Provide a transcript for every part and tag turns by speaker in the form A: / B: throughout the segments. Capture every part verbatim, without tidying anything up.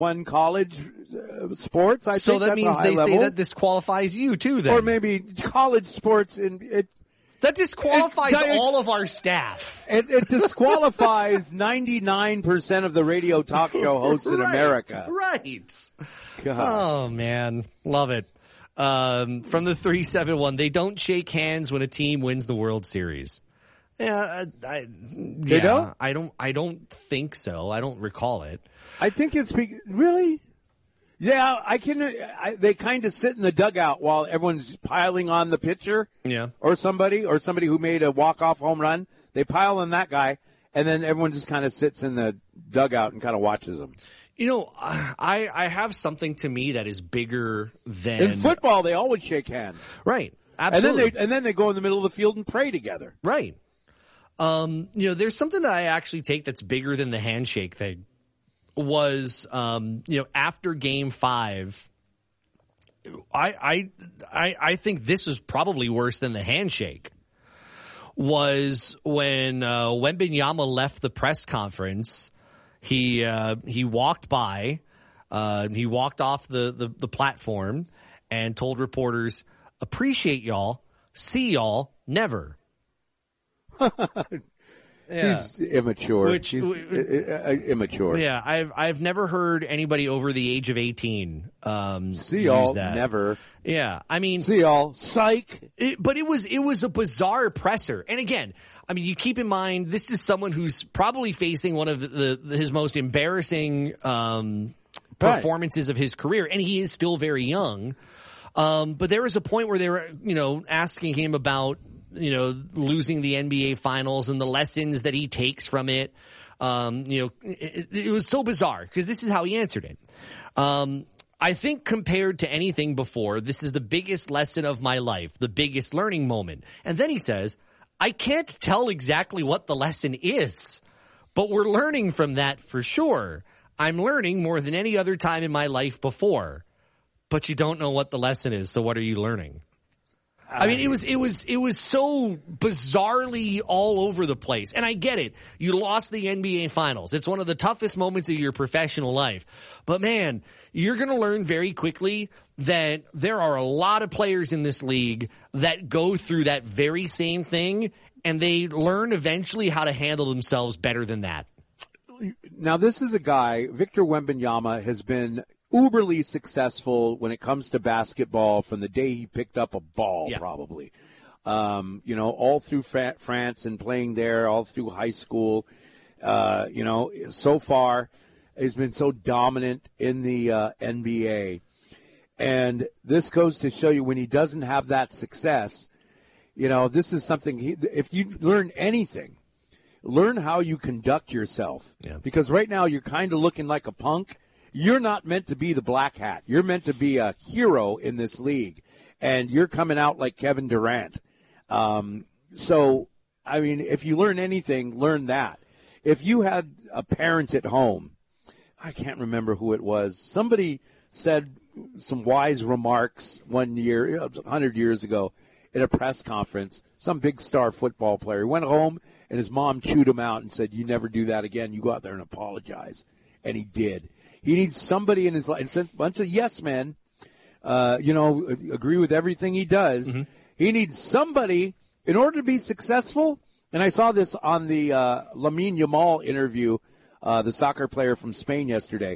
A: One college uh, sports. I
B: so
A: think
B: that
A: that's
B: means
A: a high
B: they
A: level.
B: say that disqualifies you too. Then,
A: or maybe college sports in it.
B: That disqualifies
A: it, it,
B: all of our staff.
A: It, it disqualifies ninety-nine percent of the radio talk show hosts in
B: right,
A: America.
B: Right.
A: Gosh.
B: Oh man, love it. Um, from the three seven one, they don't shake hands when a team wins the World Series. Yeah, I, I,
A: they
B: yeah,
A: don't.
B: I don't. I don't think so. I don't recall it.
A: I think it's be- really. Yeah, I can. I, they kind of sit in the dugout while everyone's piling on the pitcher.
B: Yeah,
A: or somebody, or somebody who made a walk-off home run. They pile on that guy, and then everyone just kind of sits in the dugout and kind of watches them.
B: You know, I I have something to me that is bigger than
A: in football. They always shake hands,
B: right? Absolutely,
A: and then they and then they go in the middle of the field and pray together,
B: right? Um, you know, there's something that I actually take that's bigger than the handshake thing. Was um, you know, after Game Five, I I I I think this is probably worse than the handshake. Was when uh, Wembanyama left the press conference. He uh, he walked by, uh, he walked off the, the, the platform and told reporters, "Appreciate y'all, see y'all, never." Yeah.
A: He's immature.
B: Which,
A: He's uh, uh, immature.
B: Yeah, I've I've never heard anybody over the age of eighteen um,
A: see
B: use
A: y'all,
B: that.
A: never.
B: Yeah, I mean,
A: see y'all, psych.
B: It, but it was it was a bizarre presser, and again, I mean, you keep in mind this is someone who's probably facing one of the, the his most embarrassing um, performances right. of his career, and he is still very young. Um, but there was a point where they were, you know, asking him about, you know, losing the N B A finals and the lessons that he takes from it. Um, you know, it, it was so bizarre because this is how he answered it. Um, I think compared to anything before, this is the biggest lesson of my life, the biggest learning moment. And then he says, I can't tell exactly what the lesson is, but we're learning from that for sure. I'm learning more than any other time in my life before, but you don't know what the lesson is. So what are you learning? I mean, it was, it was, it was so bizarrely all over the place. And I get it. You lost the N B A finals. It's one of the toughest moments of your professional life. But man, you're going to learn very quickly that there are a lot of players in this league that go through that very same thing, and they learn eventually how to handle themselves better than that.
A: Now, this is a guy, Victor Wembanyama, has been uberly successful when it comes to basketball from the day he picked up a ball, yeah. probably. Um, you know, all through Fra- France and playing there, all through high school. Uh, you know, so far he's been so dominant in the uh, N B A. And this goes to show you when he doesn't have that success, you know, this is something, he, if you learn anything, learn how you conduct yourself.
B: Yeah.
A: Because right now you're kind of looking like a punk. You're not meant to be the black hat. You're meant to be a hero in this league. And you're coming out like Kevin Durant. Um, so, I mean, if you learn anything, learn that. If you had a parent at home, I can't remember who it was, somebody said some wise remarks one year, a hundred years ago, at a press conference. Some big star football player. He went home and his mom chewed him out and said, you never do that again. You go out there and apologize. And he did. He needs somebody in his life. It's a bunch of yes men, uh, you know, agree with everything he does. Mm-hmm. He needs somebody in order to be successful. And I saw this on the uh, Lamine Yamal interview, uh, the soccer player from Spain yesterday.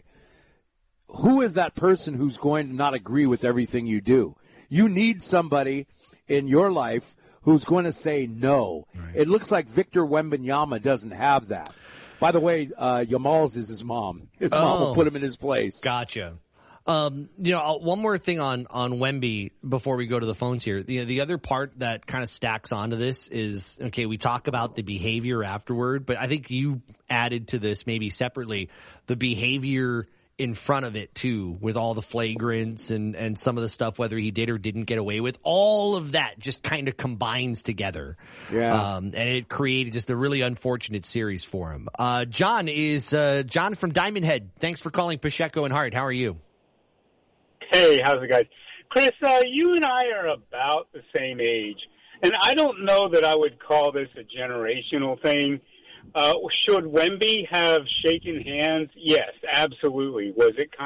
A: Who is that person who's going to not agree with everything you do? You need somebody in your life who's going to say no. Right. It looks like Victor Wembanyama doesn't have that. By the way, uh, Yamal's is his mom. His oh, mom will put him in his place.
B: Gotcha. Um, you know, one more thing on, on Wemby before we go to the phones here. The, the other part that kind of stacks onto this is, okay, we talk about the behavior afterward, but I think you added to this maybe separately the behavior in front of it too, with all the flagrants and, and some of the stuff, whether he did or didn't get away with. All of that just kind of combines together.
A: Yeah.
B: Um, and it created just a really unfortunate series for him. Uh, John is, uh, John from Diamond Head. Thanks for calling Pacheco and Hart. How are you?
C: Hey, how's it, guys? Chris, uh, you and I are about the same age. And I don't know that I would call this a generational thing. Uh, should Wemby have shaken hands? Yes, absolutely. Was it kind